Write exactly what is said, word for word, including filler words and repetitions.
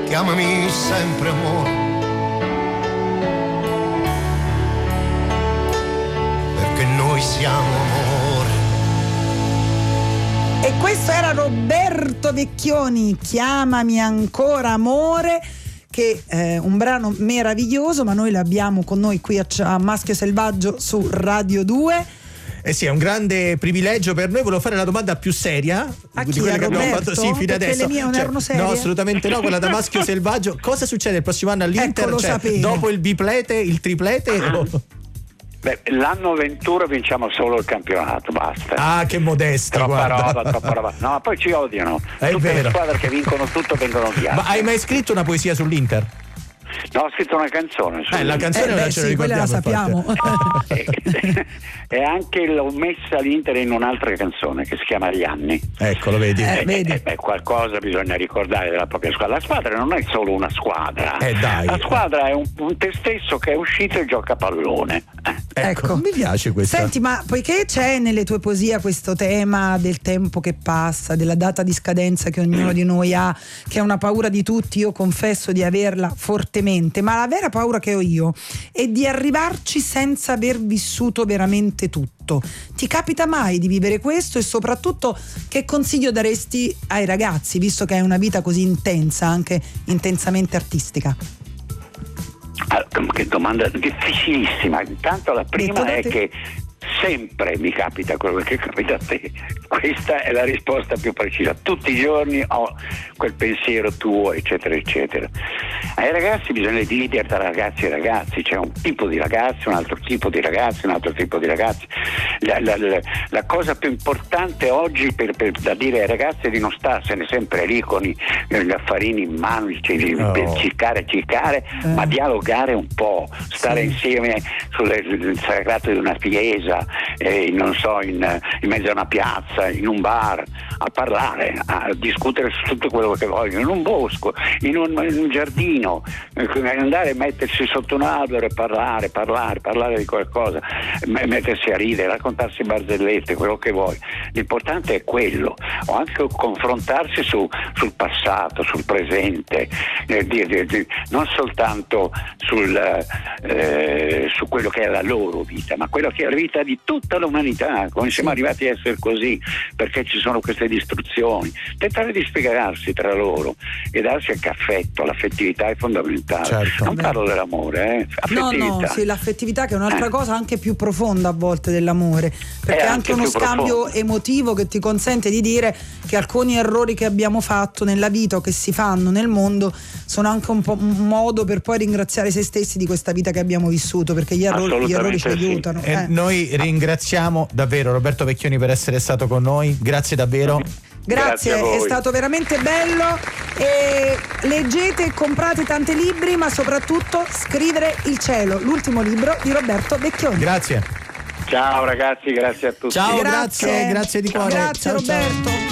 chiamami sempre amore, perché noi siamo amore. E questo era Roberto Vecchioni, Chiamami ancora amore, che è un brano meraviglioso, ma noi l'abbiamo con noi qui a, a Maschio Selvaggio su Radio due. Eh sì, è un grande privilegio per noi. Volevo fare la domanda più seria a di chi, quelle che Roberto? abbiamo fatto sì, fino adesso. Le mie non cioè, erano serie? no, assolutamente no, quella da Maschio Selvaggio. Cosa succede il prossimo anno all'Inter? Ecco, lo cioè, sapevo. dopo il biplete, il triplete? O... Beh, l'anno ventura vinciamo solo il campionato, basta. Ah, che modesti, troppa guarda. roba, troppa roba. No, ma poi ci odiano. È Tutte vero. le squadre che vincono tutto vengono via. Ma hai mai scritto una poesia sull'Inter? No, ho scritto una canzone. Eh, la canzone Eh, non beh, ce la sì, quella ricordiamo. la sappiamo. e, e anche l'ho messa all'Inter in un'altra canzone che si chiama Gli anni. Ecco, lo vedi. Eh, Eh, vedi. eh, beh, qualcosa bisogna ricordare della propria squadra. La squadra non è solo una squadra. Eh, dai. La squadra è un, un te stesso che è uscito e gioca a pallone. Eh. Ecco, Ecco. mi piace questa. Senti, ma poiché c'è nelle tue poesie questo tema del tempo che passa, della data di scadenza che ognuno di noi ha, che è una paura di tutti, io confesso di averla fortemente, ma la vera paura che ho io è di arrivarci senza aver vissuto veramente tutto. Ti capita mai di vivere questo? E soprattutto che consiglio daresti ai ragazzi, visto che hai una vita così intensa, anche intensamente artistica? Ah, che domanda difficilissima. Intanto la prima è Detto da te. che sempre mi capita quello che capita a te. Questa è la risposta più precisa. Tutti i giorni ho quel pensiero tuo, eccetera, eccetera. Ai ragazzi bisogna dividere tra ragazzi e ragazzi. C'è un tipo di ragazzi, un altro tipo di ragazzi, un altro tipo di ragazzi. La, la, la, la cosa più importante oggi per, per, da dire ai ragazzi è di non starsene sempre lì con i, gli affarini in mano, No. per ciccare, ciccare, Eh. ma dialogare un po', stare Sì. insieme sul sagrato di una chiesa, eh, non so, in, in mezzo a una piazza, in un bar, a parlare, a discutere su tutto quello che vogliono, in un bosco, in un, in un giardino, eh, andare a mettersi sotto un albero e parlare, parlare, parlare di qualcosa, m- mettersi a ridere, raccontarsi barzellette, quello che vuoi. L'importante è quello, o anche confrontarsi su, sul passato, sul presente, eh, di, di, di, non soltanto sul, eh, su quello che è la loro vita, ma quello che è la vita di tutta l'umanità, come siamo arrivati a essere così, perché ci sono queste distruzioni. Tentare di spiegarsi tra loro e darsi anche affetto, l'affettività è fondamentale. Certo. Non parlo dell'amore, eh, No, affettività. no, sì, l'affettività che è un'altra Eh. cosa anche più profonda a volte dell'amore, perché È è anche anche uno più scambio profonda. emotivo che ti consente di dire che alcuni errori che abbiamo fatto nella vita o che si fanno nel mondo sono anche un po' un modo per poi ringraziare se stessi di questa vita che abbiamo vissuto, perché gli errori, gli errori ci Assolutamente sì. aiutano. E eh. noi ringraziamo davvero Roberto Vecchioni per essere stato con noi. Grazie davvero. Grazie, Grazie a voi. è stato veramente bello. E leggete e comprate tanti libri, ma soprattutto Scrivere il cielo, l'ultimo libro di Roberto Vecchioni. Grazie. Ciao ragazzi, grazie a tutti. Ciao, grazie, grazie di cuore. Grazie Ciao, ciao. Roberto.